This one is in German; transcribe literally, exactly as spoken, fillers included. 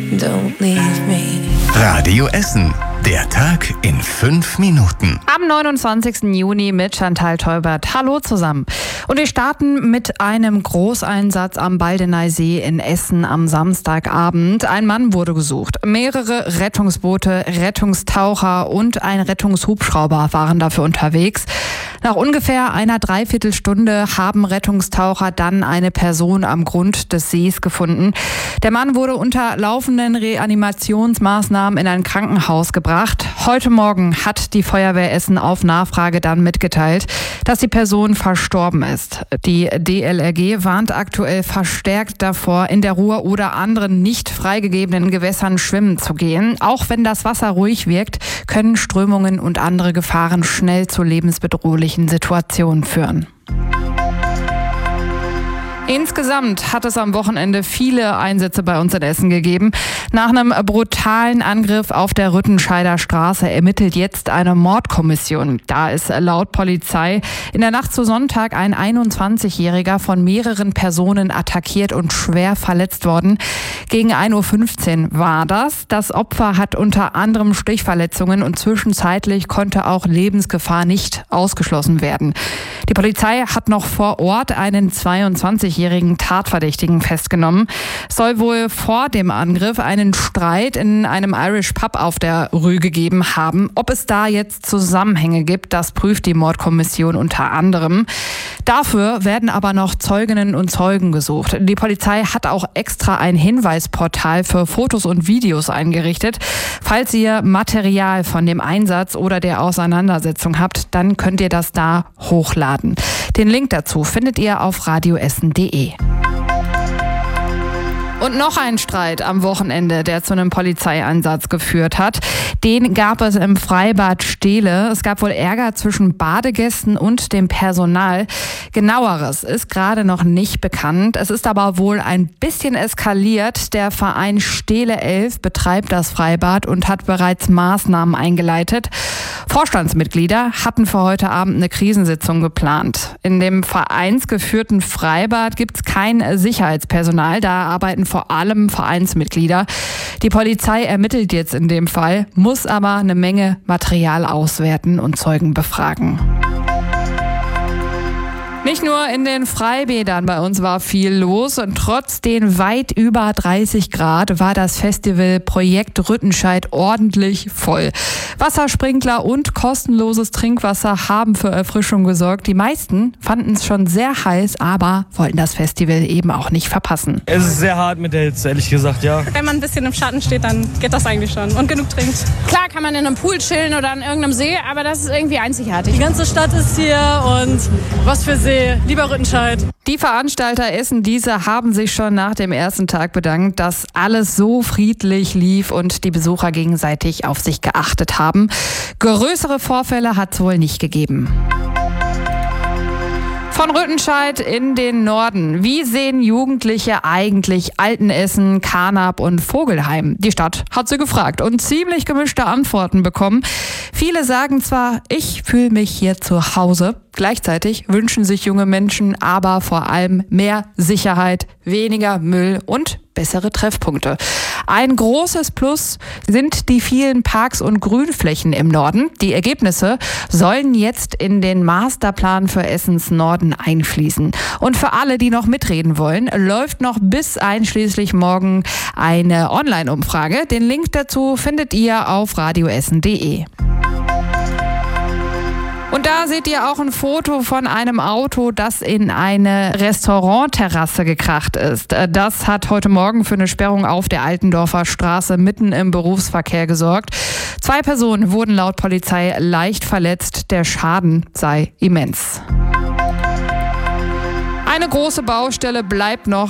Don't leave me. Radio Essen. Der Tag in fünf Minuten. Am neunundzwanzigsten Juni mit Chantal Teubert. Hallo zusammen. Und wir starten mit einem Großeinsatz am Baldeneysee in Essen am Samstagabend. Ein Mann wurde gesucht. Mehrere Rettungsboote, Rettungstaucher und ein Rettungshubschrauber waren dafür unterwegs. Nach ungefähr einer Dreiviertelstunde haben Rettungstaucher dann eine Person am Grund des Sees gefunden. Der Mann wurde unter laufenden Reanimationsmaßnahmen in ein Krankenhaus gebracht. Heute Morgen hat die Feuerwehr Essen auf Nachfrage dann mitgeteilt, dass die Person verstorben ist. Die D L R G warnt aktuell verstärkt davor, in der Ruhr oder anderen nicht freigegebenen Gewässern schwimmen zu gehen. Auch wenn das Wasser ruhig wirkt, können Strömungen und andere Gefahren schnell zu lebensbedrohlichen Situationen führen. Insgesamt hat es am Wochenende viele Einsätze bei uns in Essen gegeben. Nach einem brutalen Angriff auf der Rüttenscheider Straße ermittelt jetzt eine Mordkommission. Da ist laut Polizei in der Nacht zu Sonntag ein einundzwanzigjähriger von mehreren Personen attackiert und schwer verletzt worden. Gegen ein Uhr fünfzehn war das. Das Opfer hat unter anderem Stichverletzungen und zwischenzeitlich konnte auch Lebensgefahr nicht ausgeschlossen werden. Die Polizei hat noch vor Ort einen zweiundzwanzigjährigen Tatverdächtigen festgenommen. Es soll wohl vor dem Angriff einen Streit in einem Irish Pub auf der Rue gegeben haben. Ob es da jetzt Zusammenhänge gibt, das prüft die Mordkommission unter anderem. Dafür werden aber noch Zeuginnen und Zeugen gesucht. Die Polizei hat auch extra ein Hinweisportal für Fotos und Videos eingerichtet. Falls ihr Material von dem Einsatz oder der Auseinandersetzung habt, dann könnt ihr das da hochladen. Den Link dazu findet ihr auf radioessen punkt de. Und noch ein Streit am Wochenende, der zu einem Polizeieinsatz geführt hat. Den gab es im Freibad Steele. Es gab wohl Ärger zwischen Badegästen und dem Personal. Genaueres ist gerade noch nicht bekannt. Es ist aber wohl ein bisschen eskaliert. Der Verein Steele elf betreibt das Freibad und hat bereits Maßnahmen eingeleitet. Vorstandsmitglieder hatten für heute Abend eine Krisensitzung geplant. In dem vereinsgeführten Freibad gibt es kein Sicherheitspersonal. Da arbeiten vor allem Vereinsmitglieder. Die Polizei ermittelt jetzt in dem Fall, muss aber eine Menge Material auswerten und Zeugen befragen. Nicht nur in den Freibädern bei uns war viel los und trotz den weit über dreißig Grad war das Festival Projekt Rüttenscheid ordentlich voll. Wassersprinkler und kostenloses Trinkwasser haben für Erfrischung gesorgt. Die meisten fanden es schon sehr heiß, aber wollten das Festival eben auch nicht verpassen. Es ist sehr hart mit der Hitze, ehrlich gesagt, ja. Wenn man ein bisschen im Schatten steht, dann geht das eigentlich schon und genug trinkt. Klar kann man in einem Pool chillen oder an irgendeinem See, aber das ist irgendwie einzigartig. Die ganze Stadt ist hier und was für See. Lieber Rüttenscheid. Die Veranstalter Essen diese haben sich schon nach dem ersten Tag bedankt, dass alles so friedlich lief und die Besucher gegenseitig auf sich geachtet haben. Größere Vorfälle hat es wohl nicht gegeben. Von Rüttenscheid in den Norden. Wie sehen Jugendliche eigentlich Altenessen, Carnap und Vogelheim? Die Stadt hat sie gefragt und ziemlich gemischte Antworten bekommen. Viele sagen zwar, ich fühle mich hier zu Hause. Gleichzeitig wünschen sich junge Menschen aber vor allem mehr Sicherheit, weniger Müll und bessere Treffpunkte. Ein großes Plus sind die vielen Parks und Grünflächen im Norden. Die Ergebnisse sollen jetzt in den Masterplan für Essens Norden einfließen. Und für alle, die noch mitreden wollen, läuft noch bis einschließlich morgen eine Online-Umfrage. Den Link dazu findet ihr auf radioessen punkt de. Und da seht ihr auch ein Foto von einem Auto, das in eine Restaurantterrasse gekracht ist. Das hat heute Morgen für eine Sperrung auf der Altendorfer Straße mitten im Berufsverkehr gesorgt. Zwei Personen wurden laut Polizei leicht verletzt. Der Schaden sei immens. Eine große Baustelle bleibt noch